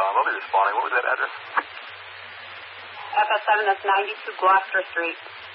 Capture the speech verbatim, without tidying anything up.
Um, I'll be responding. What was that address? F S seven, that's ninety-two Gloucester Street.